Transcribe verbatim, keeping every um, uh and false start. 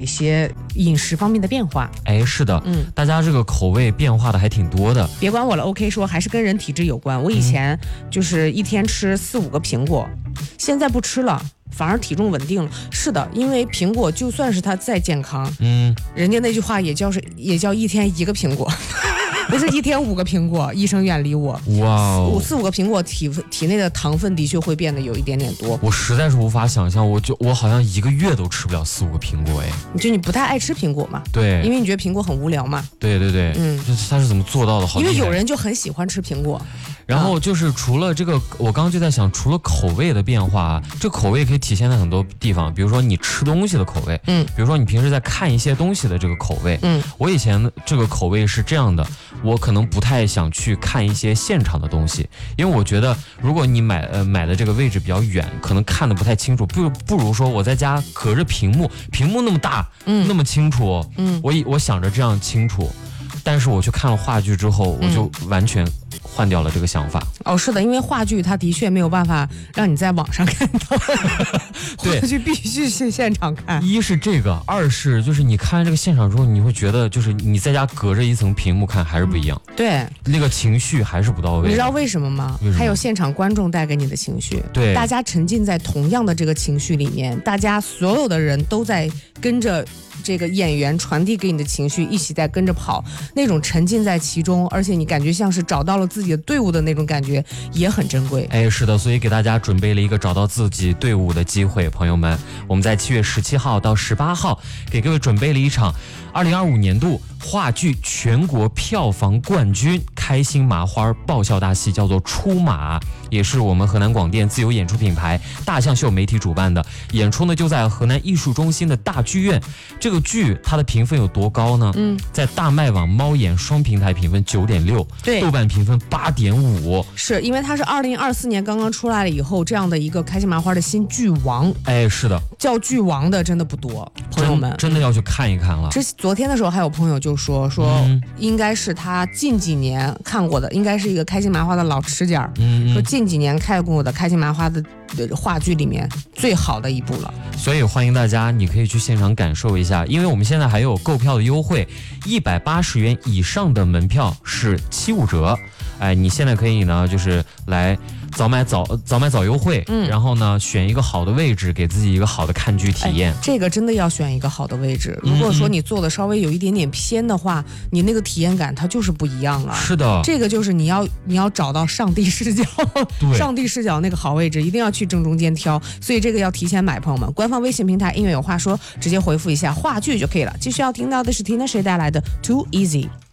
些饮食方面的变化。 哎，是的，嗯，大家这个口味变化的还挺多的。 别管我了 ，OK 说还是跟人体质有关。我以前就是一天吃四五个苹果，现在不吃了。反而体重稳定了。是的，因为苹果就算是它再健康，嗯，人家那句话也叫是也叫一天一个苹果。不是一天五个苹果，医生远离我。 哇哦， 四五个苹果体体内的糖分的确会变得有一点点多。 我实在是无法想象，我就我好像一个月都吃不了四五个苹果哎。 你就你不太爱吃苹果嘛？ 对， 因为你觉得苹果很无聊嘛？ 对对对，嗯，就是他是怎么做到的？好厉害。 因为有人就很喜欢吃苹果。 然后就是除了这个，我刚刚就在想，除了口味的变化，这口味可以体现在很多地方，比如说你吃东西的口味，嗯，比如说你平时在看一些东西的这个口味，嗯，我以前这个口味是这样的，我可能不太想去看一些现场的东西，因为我觉得如果你买呃买的这个位置比较远，可能看得不太清楚，不不如说我在家隔着屏幕，屏幕那么大，嗯，那么清楚，嗯，我我想着这样清楚，但是我去看了话剧之后，我就完全换掉了这个想法。 哦，是的，因为话剧它的确没有办法让你在网上看到， 对， 话剧必须去现场看。 一是这个，二是就是你看这个现场之后，你会觉得就是你在家隔着一层屏幕看还是不一样， 对， 那个情绪还是不到位。 你知道为什么吗？还有现场观众带给你的情绪， 对， 大家沉浸在同样的这个情绪里面，大家所有的人都在跟着这个演员传递给你的情绪一起在跟着跑，那种沉浸在其中，而且你感觉像是找到了自己的队伍的那种感觉也很珍贵。 哎，是的，所以给大家准备了一个找到自己队伍的机会，朋友们，我们在七月十七号到十八号给各位准备了一场二零二五年度话剧全国票房冠军开心麻花爆笑大戏，叫做《出马》，也是我们河南广电自由演出品牌大象秀媒体主办的，演出呢就在河南艺术中心的大剧院。这个剧它的评分有多高呢？嗯，在大麦网、猫眼双平台评分九点六， 对， 豆瓣评分八点五， 是因为它是二零二四年刚刚出来了以后这样的一个开心麻花的新剧王。 哎，是的， 叫剧王的真的不多，朋友们真, 真的要去看一看了。 这昨天的时候还有朋友就说说、嗯、应该是他近几年看过的，应该是一个开心麻花的老吃点儿、嗯，说近几年看过的开心麻花的话剧里面最好的一部了。 所以欢迎大家，你可以去现场感受一下，因为我们现在还有购票的优惠，一百八十元以上的门票是七五折。哎，你现在可以呢，就是来早买早早买早优惠，嗯，然后呢，选一个好的位置，给自己一个好的看剧体验。 这个真的要选一个好的位置。如果说你坐的稍微有一点点偏的话，嗯、你那个体验感它就是不一样了。 是的， 这个就是你要你要找到上帝视角，上帝视角那个好位置，一定要去正中间挑。所以这个要提前买，朋友们。官方微信平台音乐有话说，直接回复一下话剧就可以了。继续要听到的是 Tina 谁带来的 Too Easy。